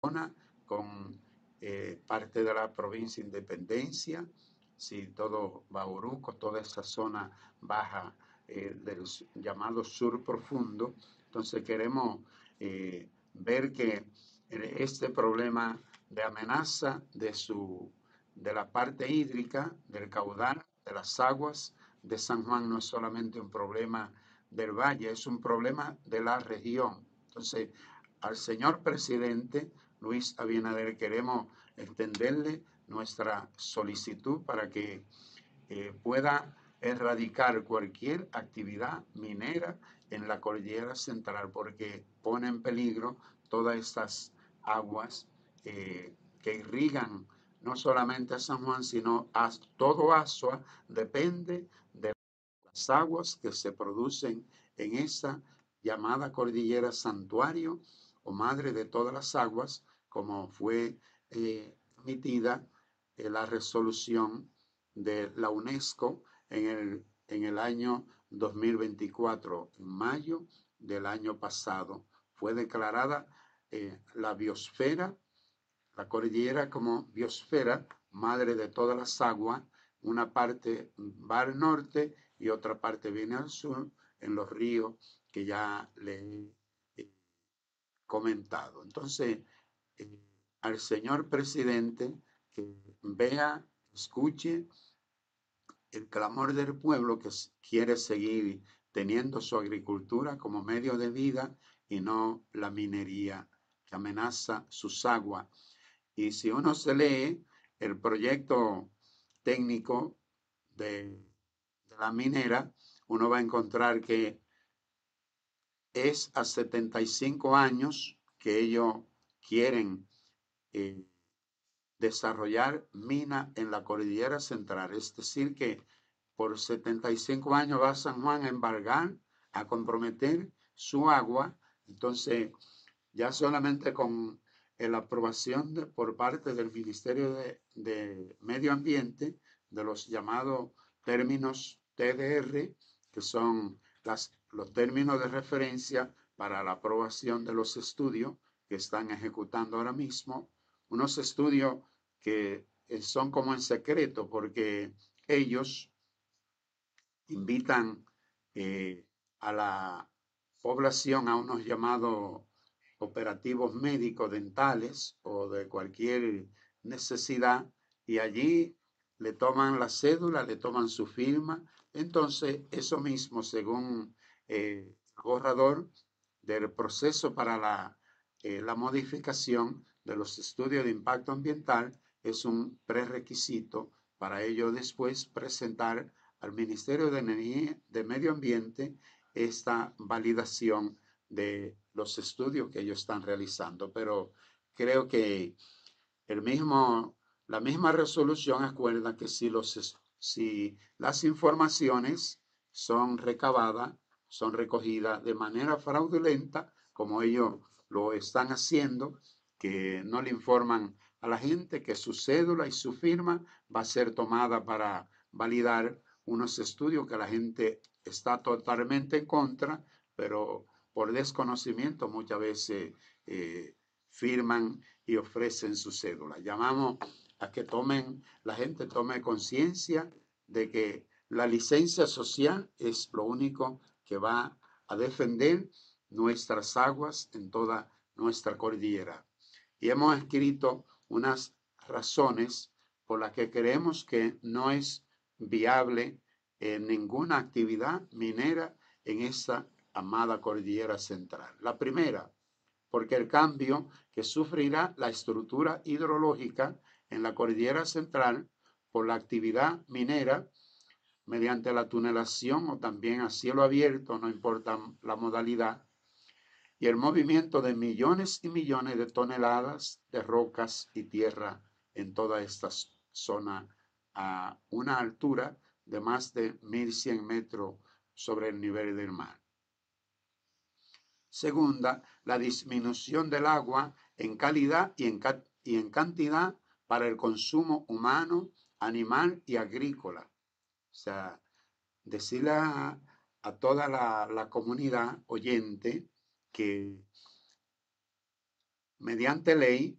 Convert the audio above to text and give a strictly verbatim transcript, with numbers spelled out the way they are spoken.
con eh, parte de la provincia Independencia, si todo Bauruco, toda esa zona baja eh, del llamado sur profundo. Entonces queremos eh, ver que este problema de amenaza de, su, de la parte hídrica, del caudal, de las aguas de San Juan no es solamente un problema del valle, es un problema de la región. Entonces, al señor presidente Luis Abinader queremos extenderle nuestra solicitud para que eh, pueda erradicar cualquier actividad minera en la cordillera central, porque pone en peligro todas estas aguas eh, que irrigan no solamente a San Juan, sino a todo Azua. Depende de las aguas que se producen en esa llamada cordillera santuario o madre de todas las aguas, como fue eh, emitida eh, la resolución de la UNESCO en el, en el año dos mil veinticuatro, en mayo del año pasado. Fue declarada eh, la biosfera, la cordillera como biosfera, madre de todas las aguas. Una parte va al norte y otra parte viene al sur, en los ríos que ya le he comentado. Entonces, eh, al señor presidente que vea, escuche el clamor del pueblo que quiere seguir teniendo su agricultura como medio de vida y no la minería que amenaza sus aguas. Y si uno se lee el proyecto técnico de, de la minera, uno va a encontrar que es a setenta y cinco años que ellos quieren eh, desarrollar mina en la cordillera central. Es decir, que por setenta y cinco años va San Juan a embargar, a comprometer su agua. Entonces, ya solamente con la aprobación de, por parte del Ministerio de, de Medio Ambiente de los llamados términos T D R, que son las, los términos de referencia para la aprobación de los estudios que están ejecutando ahora mismo, unos estudios que son como en secreto porque ellos invitan eh, a la población a unos llamados operativos médicos dentales o de cualquier necesidad y allí le toman la cédula, le toman su firma. Entonces, eso mismo, según eh, el borrador del proceso para la, eh, la modificación de los estudios de impacto ambiental, es un prerequisito para ello después presentar al Ministerio de Energía, de Medio Ambiente, esta validación de los estudios que ellos están realizando. Pero creo que el mismo, la misma resolución acuerda que si, los, si las informaciones son recabadas, son recogidas de manera fraudulenta, como ellos lo están haciendo, que no le informan a la gente que su cédula y su firma va a ser tomada para validar unos estudios que la gente está totalmente en contra, pero por desconocimiento muchas veces eh, firman y ofrecen su cédula. Llamamos a que tomen, la gente tome conciencia de que la licencia social es lo único que va a defender nuestras aguas en toda nuestra cordillera. Y hemos escrito unas razones por las que creemos que no es viable eh, ninguna actividad minera en esa amada cordillera central. La primera, porque el cambio que sufrirá la estructura hidrológica en la cordillera central por la actividad minera mediante la tunelación o también a cielo abierto, no importa la modalidad, y el movimiento de millones y millones de toneladas de rocas y tierra en toda esta zona a una altura de más de mil cien metros sobre el nivel del mar. Segunda, la disminución del agua en calidad y en, y en cantidad para el consumo humano, animal y agrícola. O sea, decirle a, a toda la, la comunidad oyente que mediante ley